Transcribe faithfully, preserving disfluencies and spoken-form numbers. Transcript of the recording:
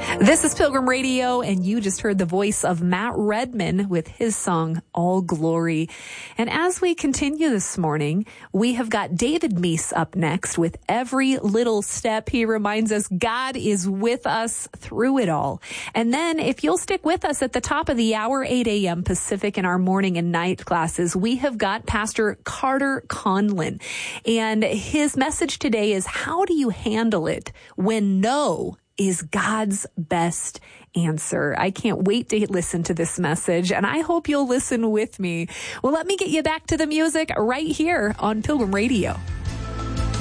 This is Pilgrim Radio, and you just heard the voice of Matt Redman with his song, All Glory. And as we continue this morning, we have got David Meese up next with Every Little Step. He reminds us God is with us through it all. And then if you'll stick with us at the top of the hour, eight a.m. Pacific in our morning and night classes, we have got Pastor Carter Conlon. And his message today is, how do you handle it when no is God's best answer? I can't wait to listen to this message, and I hope you'll listen with me. Well, let me get you back to the music right here on Pilgrim Radio.